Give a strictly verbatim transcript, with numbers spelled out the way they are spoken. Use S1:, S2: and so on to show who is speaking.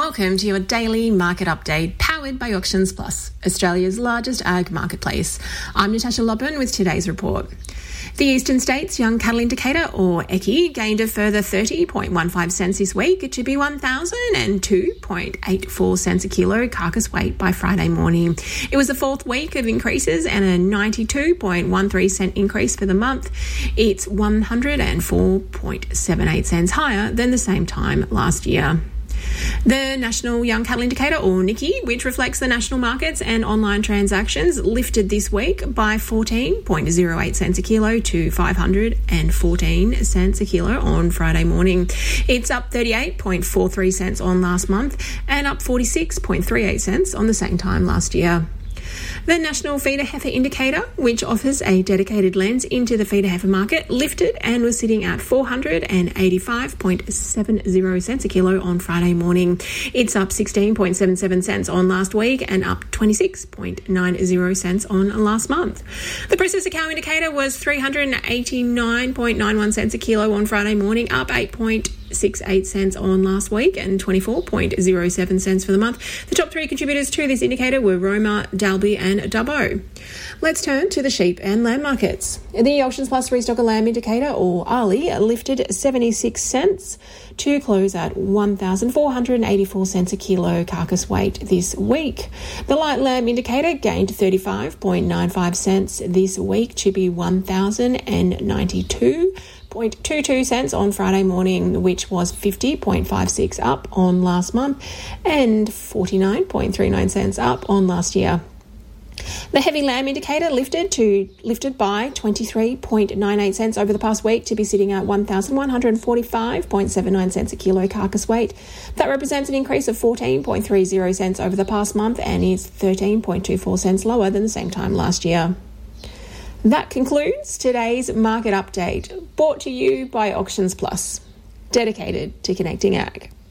S1: Welcome to your daily market update powered by Auctions Plus, Australia's largest ag marketplace. I'm Natasha Lobban with today's report. The Eastern States Young Cattle Indicator, or E C I, gained a further thirty point one five cents this week. It should be one thousand two point eight four cents a kilo carcass weight by Friday morning. It was the fourth week of increases and a ninety-two point one three cent increase for the month. It's one hundred four point seven eight cents higher than the same time last year. The National Young Cattle Indicator, or N I C I, which reflects the national markets and online transactions, lifted this week by fourteen point zero eight cents a kilo to five hundred fourteen cents a kilo on Friday morning. It's up thirty-eight point four three cents on last month and up forty-six point three eight cents on the same time last year. The National Feeder Heifer Indicator, which offers a dedicated lens into the feeder heifer market, lifted and was sitting at four hundred eighty-five point seven zero cents a kilo on Friday morning. It's up sixteen point seven seven cents on last week and up twenty-six point nine zero cents on last month. The Processor Cow Indicator was three hundred eighty-nine point nine one cents a kilo on Friday morning, up eight point six eight cents on last week and twenty-four point zero seven cents for the month. The top three contributors to this indicator were Roma, Dalby and Dubbo. Let's turn to the sheep and lamb markets. The Auctions Plus Restocker Lamb Indicator, or A L I, lifted seventy-six cents to close at one thousand four hundred eighty-four cents a kilo carcass weight this week. The Light Lamb Indicator gained thirty-five point nine five cents this week to be one thousand ninety-two point two two cents on Friday morning, which was fifty point five six up on last month and forty-nine point three nine cents up on last year. The Heavy Lamb Indicator lifted to lifted by twenty-three point nine eight cents over the past week to be sitting at one thousand one hundred forty-five point seven nine cents a kilo carcass weight. That represents an increase of fourteen point three zero cents over the past month and is thirteen point two four cents lower than the same time last year. That concludes today's market update, brought to you by Auctions Plus, dedicated to connecting ag.